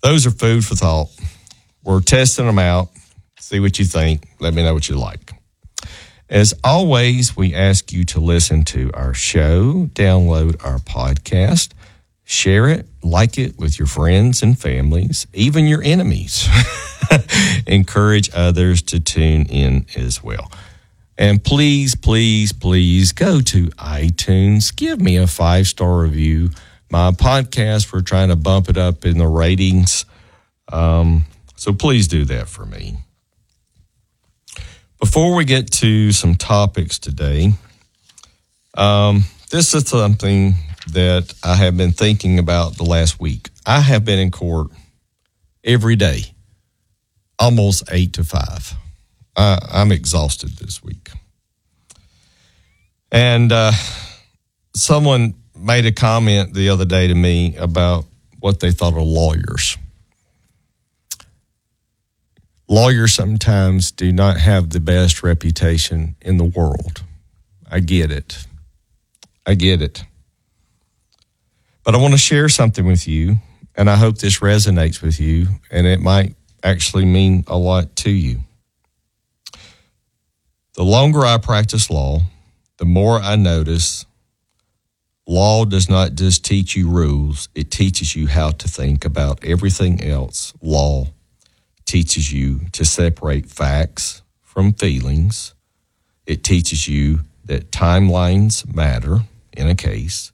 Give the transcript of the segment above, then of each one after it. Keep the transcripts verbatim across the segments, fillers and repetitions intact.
those are food for thought. We're testing them out. See what you think. Let me know what you like. As always, we ask you to listen to our show, download our podcast, share it, like it with your friends and families, even your enemies. Encourage others to tune in as well. And please, please, please go to iTunes. Give me a five-star review. My podcast, we're trying to bump it up in the ratings. Um, so please do that for me. Before we get to some topics today, um, this is something that I have been thinking about the last week. I have been in court every day, almost eight to five. Uh, I'm exhausted this week. And uh, someone made a comment the other day to me about what they thought of lawyers. Lawyers sometimes do not have the best reputation in the world. I get it. I get it. But I want to share something with you, and I hope this resonates with you, and it might actually mean a lot to you. The longer I practice law, the more I notice law does not just teach you rules, it teaches you how to think about everything else. Law teaches you to separate facts from feelings. It teaches you that timelines matter in a case.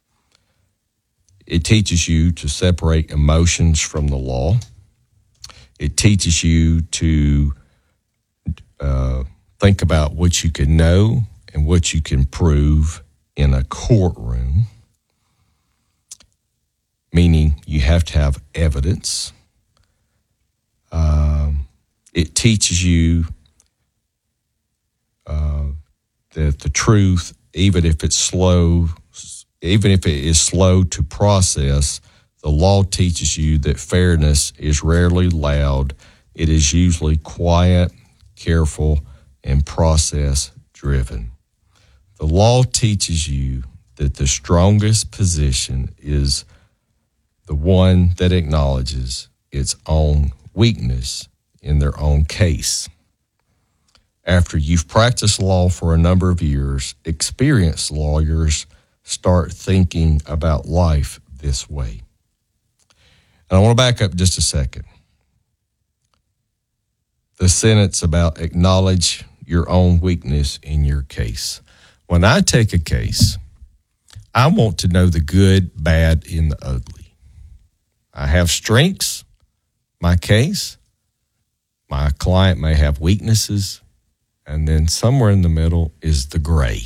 It teaches you to separate emotions from the law. It teaches you to uh, think about what you can know and what you can prove in a courtroom, meaning you have to have evidence. Um, it teaches you uh, that the truth, even if it's slow, even if it is slow to process, the law teaches you that fairness is rarely loud. It is usually quiet, careful, and process-driven. The law teaches you that the strongest position is the one that acknowledges its own weakness in their own case. After you've practiced law for a number of years, experienced lawyers start thinking about life this way. And I want to back up just a second. The sentence about acknowledge your own weakness in your case. When I take a case, I want to know the good, bad, and the ugly. I have strengths, my case. My client may have weaknesses, and then somewhere in the middle is the gray.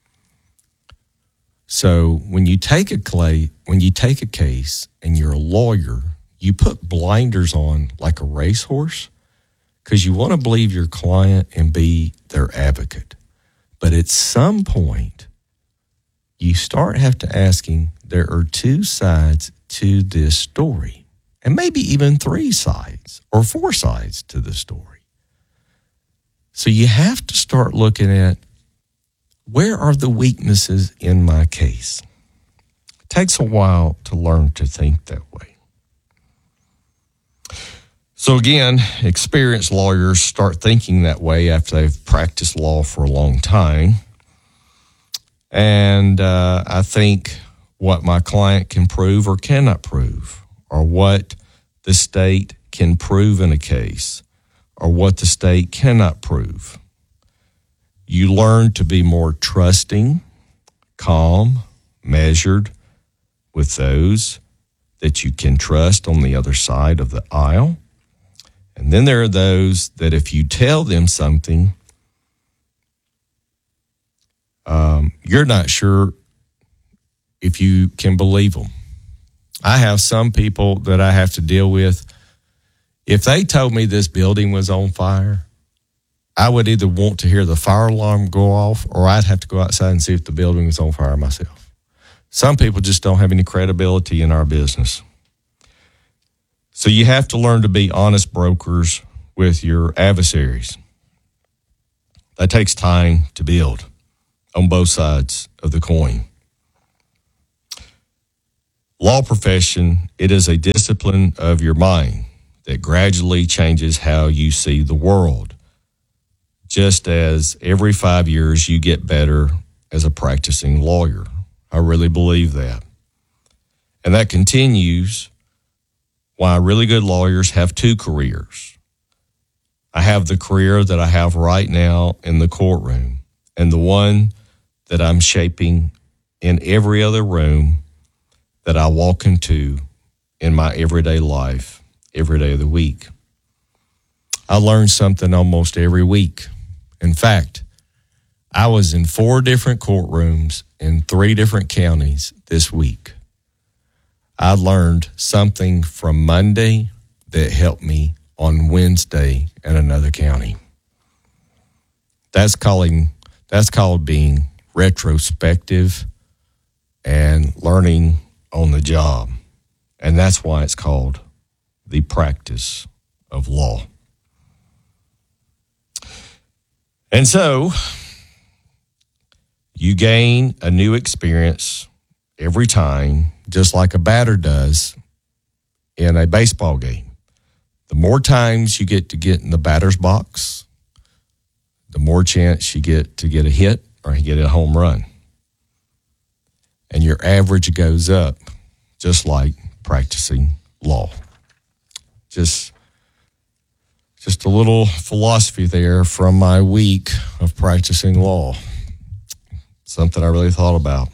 So when you take a clay, when you take a case and you're a lawyer, you put blinders on like a racehorse because you want to believe your client and be their advocate. But at some point, you start have to asking, there are two sides to this story, and maybe even three sides or four sides to the story. So you have to start looking at, where are the weaknesses in my case? It takes a while to learn to think that way. So again, experienced lawyers start thinking that way after they've practiced law for a long time. And uh, I think what my client can prove or cannot prove, or what the state can prove in a case, or what the state cannot prove. You learn to be more trusting, calm, measured with those that you can trust on the other side of the aisle. And then there are those that if you tell them something, um, you're not sure if you can believe them. I have some people that I have to deal with. If they told me this building was on fire, I would either want to hear the fire alarm go off or I'd have to go outside and see if the building was on fire myself. Some people just don't have any credibility in our business. So you have to learn to be honest brokers with your adversaries. That takes time to build on both sides of the coin. Law profession, it is a discipline of your mind that gradually changes how you see the world. Just as every five years you get better as a practicing lawyer. I really believe that. And that continues why really good lawyers have two careers. I have the career that I have right now in the courtroom, and the one that I'm shaping in every other room that I walk into in my everyday life, every day of the week. I learn something almost every week. In fact, I was in four different courtrooms in three different counties this week. I learned something from Monday that helped me on Wednesday in another county. That's calling, that's called being retrospective and learning on the job. And that's why it's called the practice of law. And so you gain a new experience every time, just like a batter does in a baseball game. The more times you get to get in the batter's box, the more chance you get to get a hit or get a home run. And your average goes up, just like practicing law. Just, just a little philosophy there from my week of practicing law. Something I really thought about.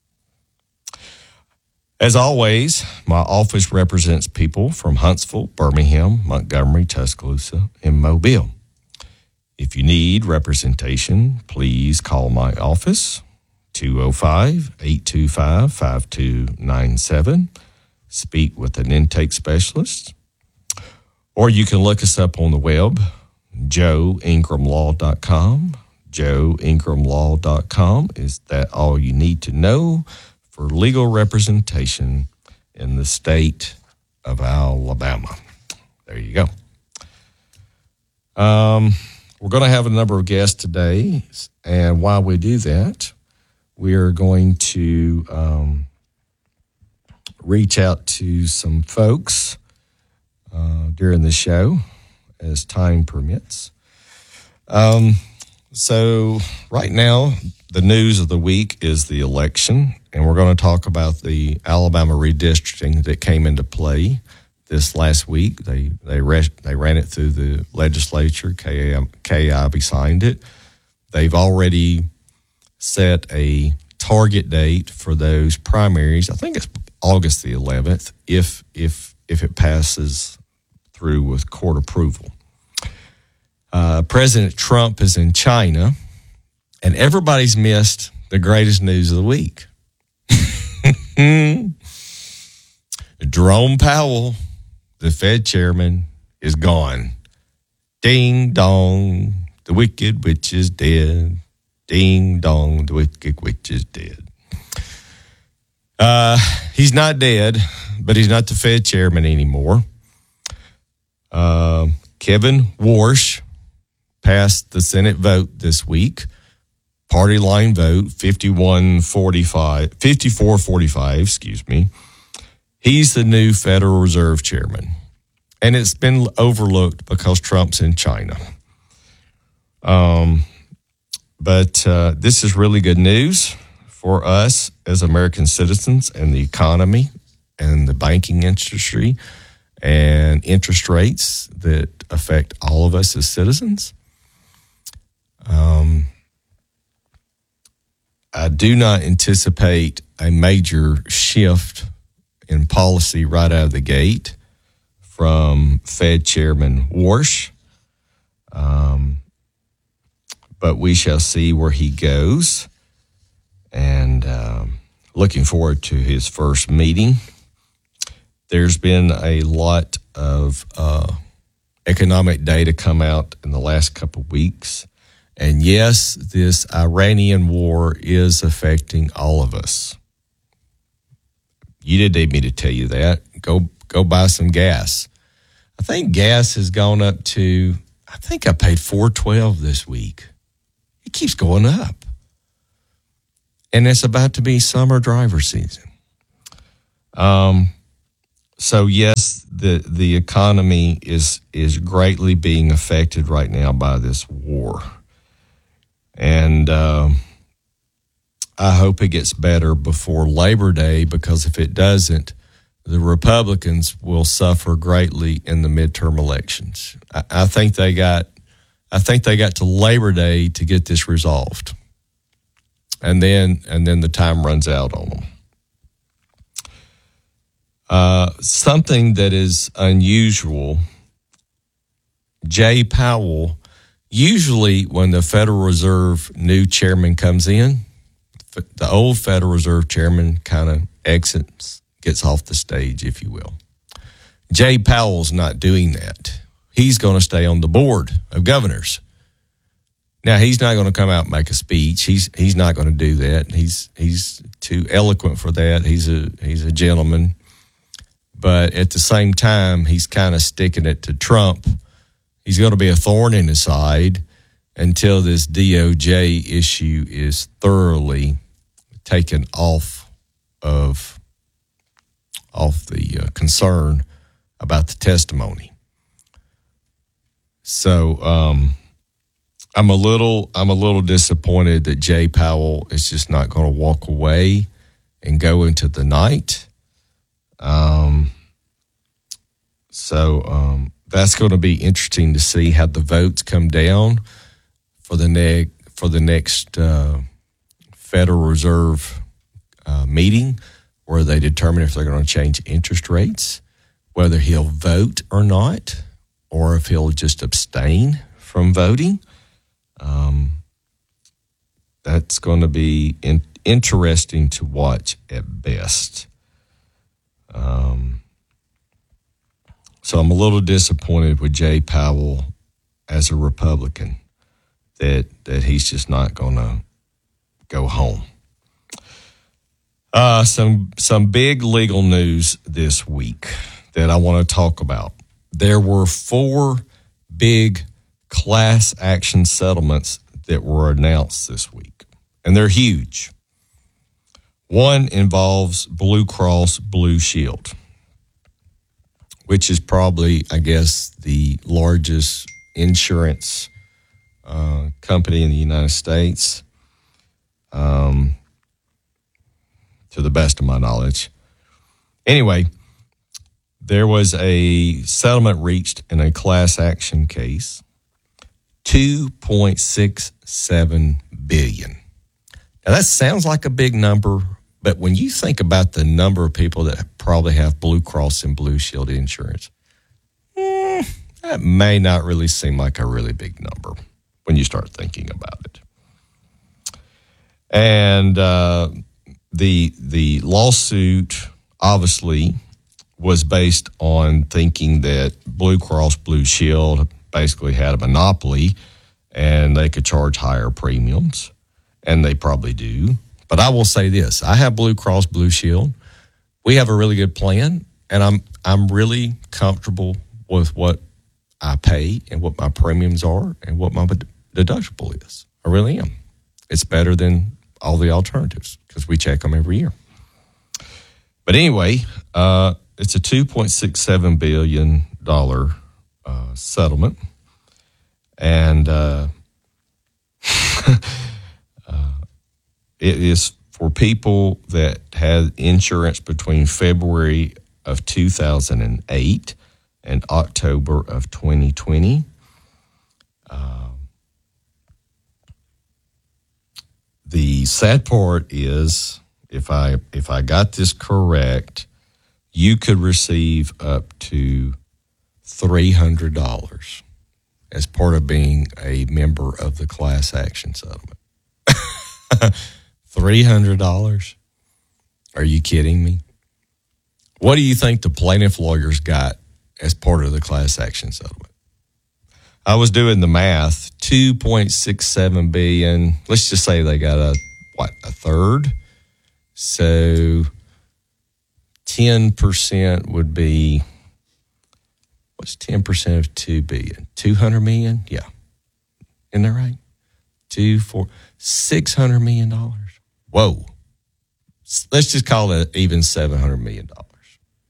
As always, my office represents people from Huntsville, Birmingham, Montgomery, Tuscaloosa, and Mobile. If you need representation, please call my office, two oh five, eight two five, five two nine seven. Speak with an intake specialist. Or you can look us up on the web, joe ingram law dot com. joe ingram law dot com. Is that all you need to know for legal representation in the state of Alabama? There you go. Um, we're going to have a number of guests today, and while we do that, we are going to um, reach out to some folks uh, during the show as time permits. Um, so right now, the news of the week is the election, and we're going to talk about the Alabama redistricting that came into play this last week. They they re- they ran it through the legislature. K I B signed it. They've already set a target date for those primaries. I think it's August the eleventh, if if if it passes through with court approval. Uh, President Trump is in China, and everybody's missed the greatest news of the week. Jerome Powell, the Fed chairman, is gone. Ding dong, the wicked witch is dead. Ding dong, the wicked witch is dead. Uh, he's not dead, but he's not the Fed chairman anymore. Uh, Kevin Warsh passed the Senate vote this week. Party line vote, fifty-one forty-five, fifty-four forty-five, excuse me. He's the new Federal Reserve chairman. And it's been overlooked because Trump's in China. Um, but uh, this is really good news for us as American citizens and the economy and the banking industry and interest rates that affect all of us as citizens. Um, I do not anticipate a major shift in policy right out of the gate from Fed Chairman Warsh. Um, but we shall see where he goes. And um, looking forward to his first meeting. There's been a lot of uh, economic data come out in the last couple of weeks. And yes, this Iranian war is affecting all of us. You didn't need me to tell you that. Go go buy some gas. I think gas has gone up to, I think I paid four twelve this week. It keeps going up. And it's about to be summer driver season. Um, so yes, the the economy is is greatly being affected right now by this war, and uh, I hope it gets better before Labor Day, because if it doesn't, the Republicans will suffer greatly in the midterm elections. I, I think they got, I think they got to Labor Day to get this resolved, and then and then the time runs out on them. Uh, something that is unusual, Jay Powell, usually when the Federal Reserve new chairman comes in, the old Federal Reserve chairman kind of exits, gets off the stage, if you will. Jay Powell's not doing that. He's going to stay on the board of governors. Now, he's not going to come out and make a speech. He's he's not going to do that. He's he's too eloquent for that. He's a he's a gentleman. But at the same time, he's kind of sticking it to Trump. He's going to be a thorn in his side until this D O J issue is thoroughly taken off of off the uh, concern about the testimony. So um, I'm a little I'm a little disappointed that Jay Powell is just not going to walk away and go into the night. Um, so, um, that's going to be interesting to see how the votes come down for the next, for the next, uh, Federal Reserve, uh, meeting where they determine if they're going to change interest rates, whether he'll vote or not, or if he'll just abstain from voting. Um, that's going to be in, interesting to watch at best. Um, so I'm a little disappointed with Jay Powell as a Republican that that he's just not going to go home. Uh, some some big legal news this week that I want to talk about. There were four big class action settlements that were announced this week, and they're huge. One involves Blue Cross Blue Shield, which is probably, I guess, the largest insurance uh, company in the United States, um, to the best of my knowledge. Anyway, there was a settlement reached in a class action case, two point six seven billion dollars. Now, that sounds like a big number, but when you think about the number of people that probably have Blue Cross and Blue Shield insurance, eh, that may not really seem like a really big number when you start thinking about it. And uh, the the lawsuit obviously was based on thinking that Blue Cross Blue Shield basically had a monopoly and they could charge higher premiums, and they probably do. But I will say this, I have Blue Cross Blue Shield. We have a really good plan, and I'm I'm really comfortable with what I pay and what my premiums are and what my deductible is. I really am. It's better than all the alternatives because we check them every year. But anyway, uh, it's a two point six seven billion dollars uh, settlement. And uh, uh, it is for people that had insurance between February of two thousand eight and October of twenty twenty. Uh, the sad part is, if I if I got this correct, you could receive up to three hundred dollars as part of being a member of the class action settlement. three hundred dollars? Are you kidding me? What do you think the plaintiff lawyers got as part of the class action settlement? I was doing the math, two point six seven billion dollars. Let's just say they got a, what, a third? So ten percent would be, what's ten percent of two billion dollars? two hundred million dollars? Yeah. Isn't that right? Two, four, six hundred million dollars. Whoa. Let's just call it even seven hundred million dollars.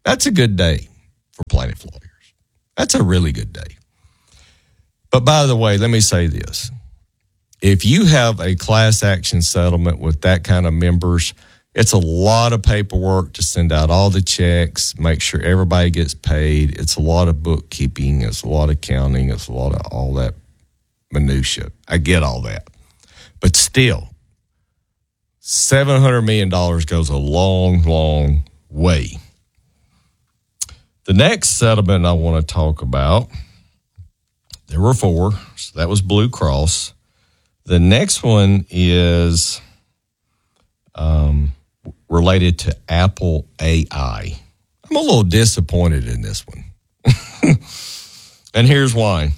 That's a good day for plaintiff lawyers. That's a really good day. But by the way, let me say this. If you have a class action settlement with that kind of members, it's a lot of paperwork to send out all the checks, make sure everybody gets paid. It's a lot of bookkeeping. It's a lot of counting. It's a lot of all that minutia. I get all that. But still, seven hundred million dollars goes a long, long way. The next settlement I want to talk about, there were four. So that was Blue Cross. The next one is um, related to Apple A I. I'm a little disappointed in this one. And here's why.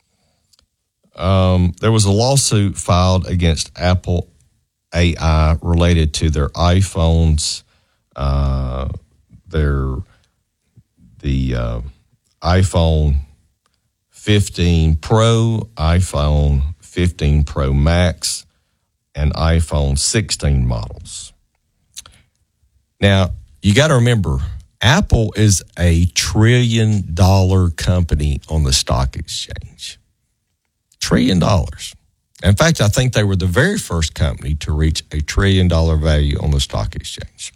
Um, there was a lawsuit filed against Apple A I related to their iPhones, uh, their the uh, iPhone fifteen Pro, iPhone fifteen Pro Max, and iPhone sixteen models. Now, you got to remember, Apple is a trillion dollar company on the stock exchange. Trillion dollars. In fact, I think they were the very first company to reach a trillion dollar value on the stock exchange.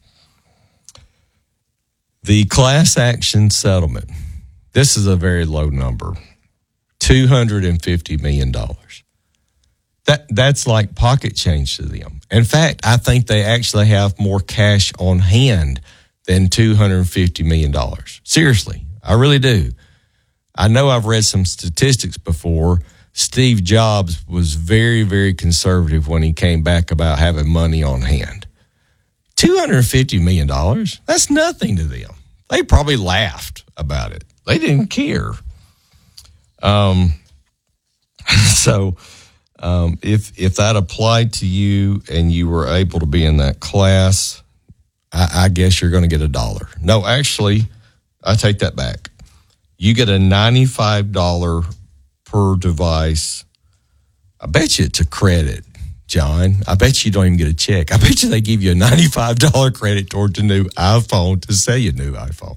The class action settlement, this is a very low number, two hundred fifty million dollars. That, that's like pocket change to them. In fact, I think they actually have more cash on hand than two hundred fifty million dollars. Seriously, I really do. I know I've read some statistics before. Steve Jobs was very, very conservative when he came back about having money on hand. two hundred fifty million dollars, that's nothing to them. They probably laughed about it. They didn't care. Um, so um, if if that applied to you and you were able to be in that class, I, I guess you're going to get a dollar. No, actually, I take that back. You get a ninety-five dollars per device. I bet you it's a credit, John. I bet you don't even get a check. I bet you they give you a ninety-five dollars credit towards a new iPhone to sell you a new iPhone.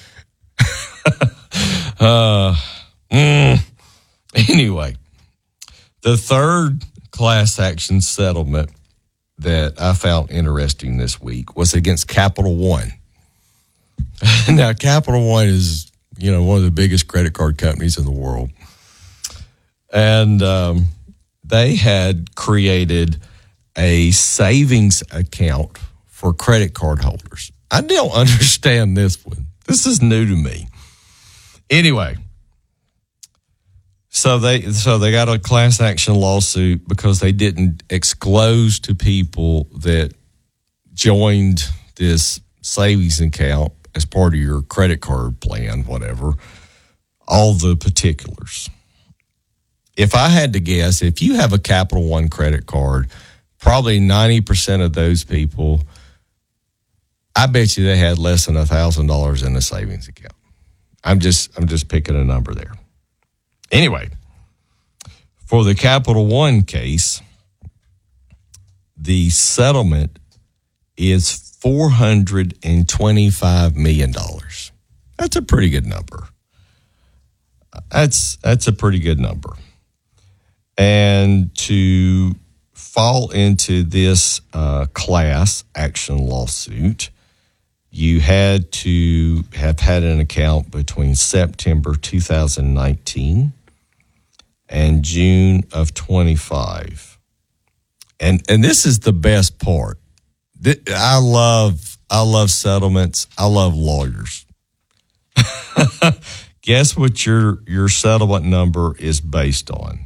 uh, mm, anyway, the third class action settlement that I found interesting this week was against Capital One. Now, Capital One is, you know, one of the biggest credit card companies in the world. And um, they had created a savings account for credit card holders. I don't understand this one. This is new to me. Anyway, so they so they got a class action lawsuit because they didn't disclose to people that joined this savings account as part of your credit card plan, whatever, all the particulars. If I had to guess, if you have a Capital One credit card, probably ninety percent of those people, I bet you they had less than one thousand dollars in a savings account. I'm just I'm just picking a number there. Anyway, for the Capital One case, the settlement is four hundred twenty-five million dollars. That's a pretty good number. That's that's a pretty good number. And to fall into this uh, class action lawsuit, you had to have had an account between September two thousand nineteen and June of twenty-five. And and this is the best part. I love I love settlements. I love lawyers. Guess what your your settlement number is based on?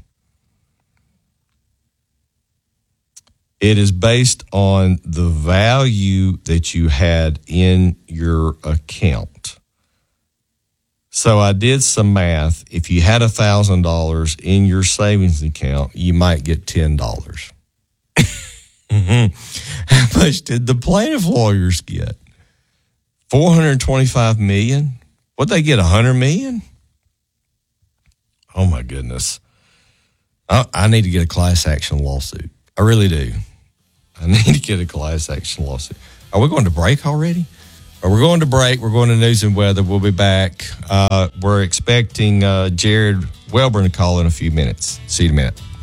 It is based on the value that you had in your account. So I did some math. If you had one thousand dollars in your savings account, you might get ten dollars. Mm-hmm. How much did the plaintiff lawyers get? four hundred twenty-five million dollars? What'd they get, one hundred million dollars? Oh, my goodness. I, I need to get a class action lawsuit. I really do. I need to get a class action lawsuit. Are we going to break already? Uh, We're going to break. We're going to news and weather. We'll be back. Uh, we're expecting uh, Jared Welburn to call in a few minutes. See you in a minute.